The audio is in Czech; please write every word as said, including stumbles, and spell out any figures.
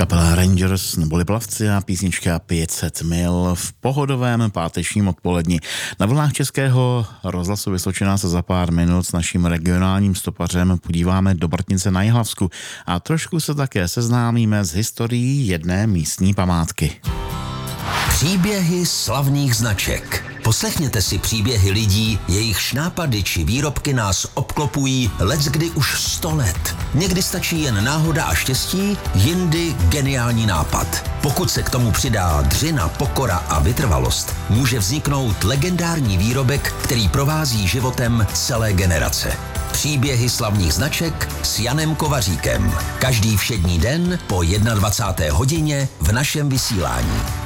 Kapela Rangers neboli Plavci a písnička pět set mil v pohodovém pátečním odpoledni. Na vlnách Českého rozhlasu Vysočina se za pár minut s naším regionálním stopařem podíváme do Brtnice na Jihlavsku a trošku se také seznámíme s historií jedné místní památky. Příběhy slavných značek. Poslechněte si příběhy lidí, jejichž nápady či výrobky nás obklopují leckdy už sto let. Někdy stačí jen náhoda a štěstí, jindy geniální nápad. Pokud se k tomu přidá dřina, pokora a vytrvalost, může vzniknout legendární výrobek, který provází životem celé generace. Příběhy slavných značek s Janem Kovaříkem. Každý všední den po dvacáté jedné hodině v našem vysílání.